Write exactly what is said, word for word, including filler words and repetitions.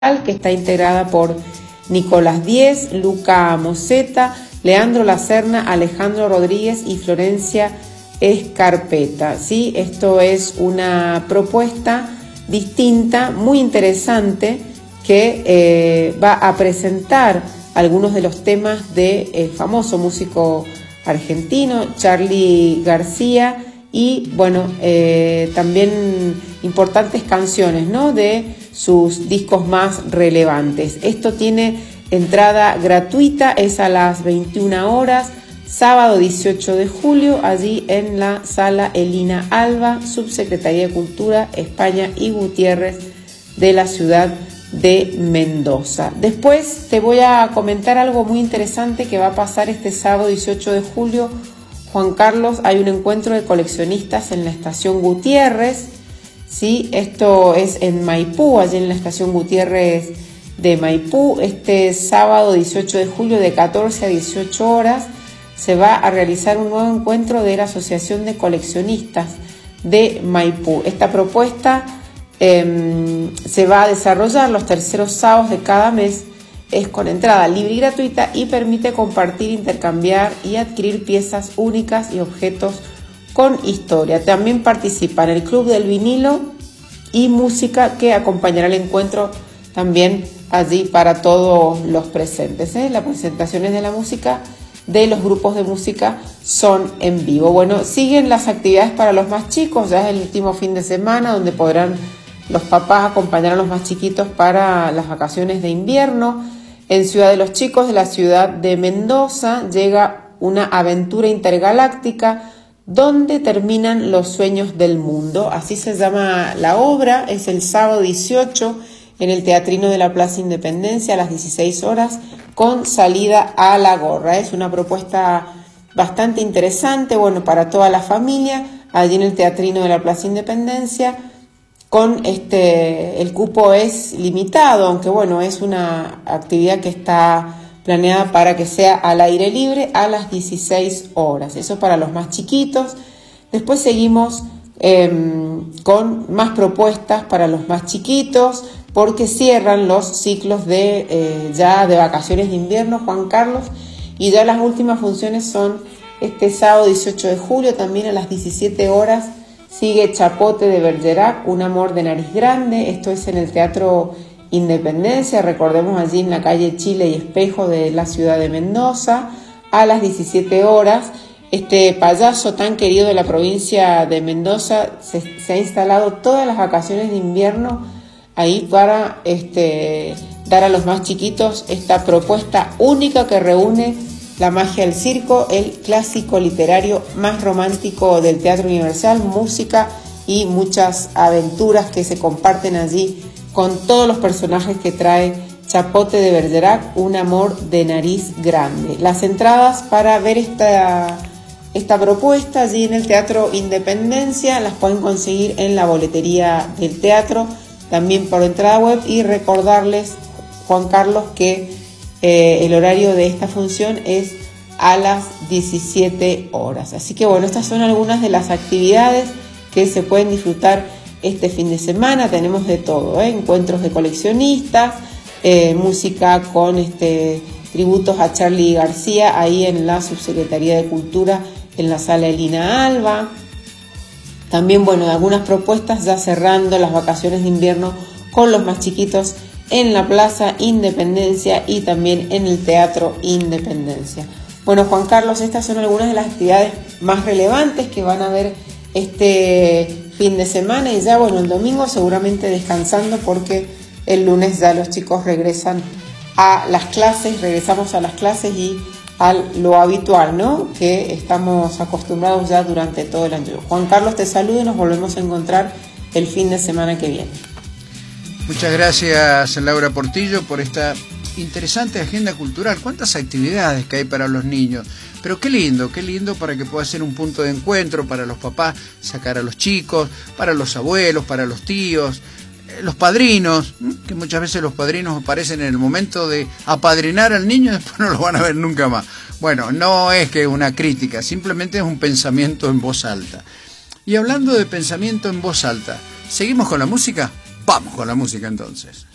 que está integrada por Nicolás Díez, Luca Moseta, Leandro Lacerna, Alejandro Rodríguez y Florencia Escarpeta. ¿Sí? Esto es una propuesta distinta, muy interesante, que eh, va a presentar algunos de los temas del famoso músico argentino Charly García y bueno, eh, también importantes canciones, ¿no?, de sus discos más relevantes. Esto tiene entrada gratuita, es a las veintiuna horas, sábado dieciocho de julio, allí en la Sala Elina Alba, Subsecretaría de Cultura, España y Gutiérrez de la ciudad de Mendoza. Después te voy a comentar algo muy interesante que va a pasar este sábado dieciocho de julio. Juan Carlos, hay un encuentro de coleccionistas en la estación Gutiérrez, ¿sí? Esto es en Maipú, allí en la estación Gutiérrez de Maipú. Este sábado dieciocho de julio de catorce a dieciocho horas se va a realizar un nuevo encuentro de la Asociación de Coleccionistas de Maipú. Esta propuesta eh, se va a desarrollar los terceros sábados de cada mes. Es con entrada libre y gratuita y permite compartir, intercambiar y adquirir piezas únicas y objetos con historia. También participa en el Club del Vinilo y música que acompañará el encuentro también allí para todos los presentes, ¿eh? Las presentaciones de la música de los grupos de música son en vivo. Bueno, siguen las actividades para los más chicos, ya es el último fin de semana donde podrán los papás acompañar a los más chiquitos para las vacaciones de invierno. En Ciudad de los Chicos, de la ciudad de Mendoza, llega una aventura intergaláctica donde terminan los sueños del mundo. Así se llama la obra. Es el sábado dieciocho en el Teatrino de la Plaza Independencia a las dieciséis horas con salida a La Gorra. Es una propuesta bastante interesante, bueno, para toda la familia, allí en el Teatrino de la Plaza Independencia. Con este, el cupo es limitado, aunque bueno, es una actividad que está planeada para que sea al aire libre a las dieciséis horas. Eso para los más chiquitos. Después seguimos eh, con más propuestas para los más chiquitos, porque cierran los ciclos de eh, ya de vacaciones de invierno, Juan Carlos, y ya las últimas funciones son este sábado dieciocho de julio, también a las diecisiete horas. Sigue Chapote de Bergerac, Un amor de nariz grande. Esto es en el Teatro Independencia, recordemos, allí en la calle Chile y Espejo de la ciudad de Mendoza, a las diecisiete horas. Este payaso tan querido de la provincia de Mendoza se, se ha instalado todas las vacaciones de invierno ahí para este, dar a los más chiquitos esta propuesta única que reúne la magia del circo, el clásico literario más romántico del Teatro Universal, música y muchas aventuras que se comparten allí con todos los personajes que trae Chapote de Bergerac, Un amor de nariz grande. Las entradas para ver esta, esta propuesta allí en el Teatro Independencia las pueden conseguir en la boletería del teatro, también por entrada web, y recordarles, Juan Carlos, que Eh, el horario de esta función es a las diecisiete horas. Así que bueno, estas son algunas de las actividades que se pueden disfrutar este fin de semana. Tenemos de todo, ¿eh? Encuentros de coleccionistas, eh, música con este, tributos a Charly García ahí en la Subsecretaría de Cultura en la Sala Elina Alba. También, bueno, algunas propuestas ya cerrando las vacaciones de invierno con los más chiquitos en la Plaza Independencia y también en el Teatro Independencia. Bueno, Juan Carlos, estas son algunas de las actividades más relevantes que van a haber este fin de semana, y ya, bueno, el domingo seguramente descansando porque el lunes ya los chicos regresan a las clases, regresamos a las clases y a lo habitual, ¿no?, que estamos acostumbrados ya durante todo el año. Juan Carlos, te saludo y nos volvemos a encontrar el fin de semana que viene. Muchas gracias, Laura Portillo, por esta interesante agenda cultural. Cuántas actividades que hay para los niños, pero qué lindo, qué lindo para que pueda ser un punto de encuentro para los papás, sacar a los chicos, para los abuelos, para los tíos, los padrinos, que muchas veces los padrinos aparecen en el momento de apadrinar al niño y después no lo van a ver nunca más. Bueno, no es que una crítica, simplemente es un pensamiento en voz alta. Y hablando de pensamiento en voz alta, ¿seguimos con la música? Vamos con la música entonces.